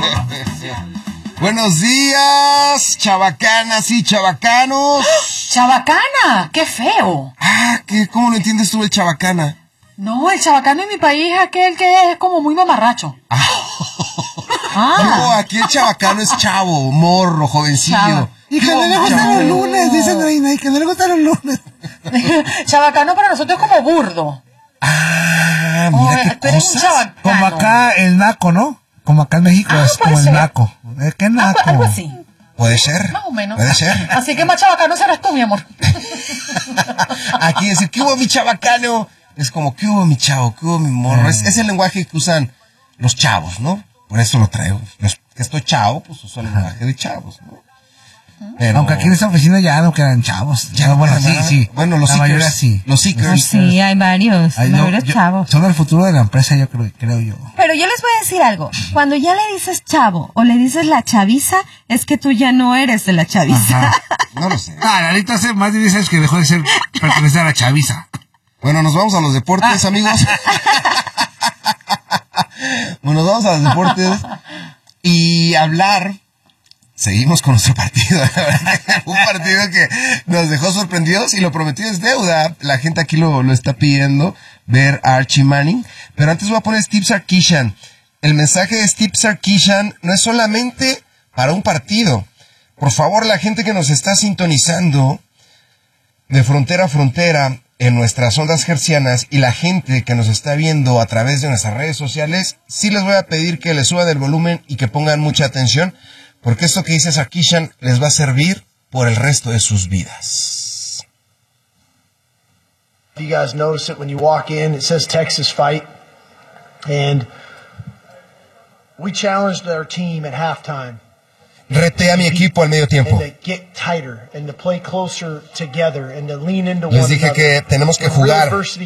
Buenos días, chavacanas y chavacanos. ¡Chabacana! ¡Qué feo! ¿Cómo lo entiendes tú el chabacana? No, el chabacano en mi país es aquel que es como muy mamarracho. No, aquí el chabacano es chavo, morro, jovencillo. Chava. Y que no le gustan los lunes, dicen Reina, y que no le gustan los lunes. Chabacano para nosotros es como burdo. Mira qué tú eres un cosas. chabacano. Como acá el naco, ¿no? Como acá en México es puede como el ser. naco. ¿Qué naco? Algo así. Puede ser. Más o menos. Puede ser. Así que más chabacano serás tú, mi amor. Aquí decir, ¿qué hubo mi chabacano? Es como, ¿qué hubo mi chavo? ¿Qué hubo mi morro? Es el lenguaje que usan los chavos, ¿no? Por eso lo traigo. Que estoy chavo, pues uso el lenguaje de chavos, ¿no? Pero... Aunque aquí en esta oficina ya no quedan chavos. Ya no, bueno, ¿verdad? sí. Bueno, los la mayoría seekers. sí. Los seekers. Sí, hay varios chavos. Son el futuro de la empresa, yo creo yo. Pero yo les voy a decir algo. Cuando ya le dices chavo o le dices la chaviza, es que tú ya no eres de la chaviza. Ajá. No lo sé. Lalito hace más de 10 años que dejó de ser pertenecer a la chaviza. Bueno, nos vamos a los deportes, amigos. Bueno, nos vamos a los deportes y hablar. Seguimos con nuestro partido. Un partido que nos dejó sorprendidos y lo prometido es deuda. La gente aquí lo está pidiendo, ver a Archie Manning. Pero antes voy a poner Steve Sarkisian. El mensaje de Steve Sarkisian no es solamente para un partido. Por favor, la gente que nos está sintonizando de frontera a frontera en nuestras ondas hertzianas y la gente que nos está viendo a través de nuestras redes sociales, sí les voy a pedir que le suban el volumen y que pongan mucha atención, porque esto que dice Sarkisian les va a servir por el resto de sus vidas. You guys notice it when you walk in, it says Texas Fight, and we challenged our team at halftime. Reté a mi equipo al medio tiempo. And to get tighter and to play closer together and to lean into Les one dije another. que tenemos que When real jugar adversity